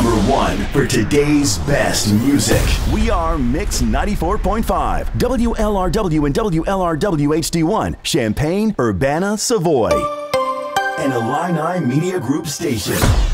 Number one for today's best music. We are Mix 94.5, WLRW and WLRW HD1, Champaign, Urbana, Savoy. An Illini Media Group station.